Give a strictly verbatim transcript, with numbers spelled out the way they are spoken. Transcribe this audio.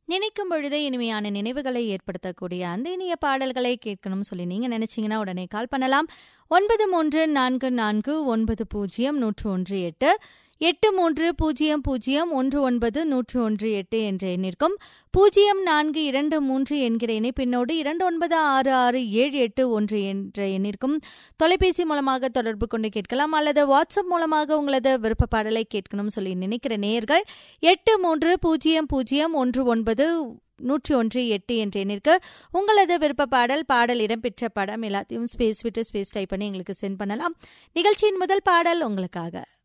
நினைக்கும் பொழுதே இனிமையான நினைவுகளை ஏற்படுத்தக்கூடிய அந்த இனிய பாடல்களை கேட்கணும்னு சொல்லி நீங்க நினைச்சீங்கன்னா உடனே கால் பண்ணலாம். ஒன்பது மூன்று நான்கு நான்கு ஒன்பது பூஜ்ஜியம் நூற்று ஒன்று எட்டு எட்டு மூன்று பூஜ்ஜியம் பூஜ்ஜியம் ஒன்று ஒன்பது நூற்று ஒன்று எட்டு என்ற எண்ணிற்கும் பூஜ்ஜியம் நான்கு இரண்டு மூன்று என்கிற இணைப்பினோடு இரண்டு ஒன்பது ஆறு ஆறு ஏழு எட்டு ஒன்று என்ற எண்ணிற்கும் தொலைபேசி மூலமாக தொடர்பு கொண்டு கேட்கலாம். அல்லது வாட்ஸ்அப் மூலமாக உங்களது விருப்ப பாடலை கேட்கணும்னு சொல்லி நினைக்கிற நேயர்கள் எட்டு மூன்று பூஜ்ஜியம் பூஜ்ஜியம் ஒன்று ஒன்பது நூற்றி ஒன்று எட்டு என்ற எண்ணிற்கு உங்களது விருப்ப பாடல் பாடல் இடம்பெற்ற படம் எல்லாத்தையும் ஸ்பேஸ் விட்டு ஸ்பேஸ் டைப் பண்ணி எங்களுக்கு சென்ட் பண்ணலாம். நிகழ்ச்சியின் முதல் பாடல் உங்களுக்காக.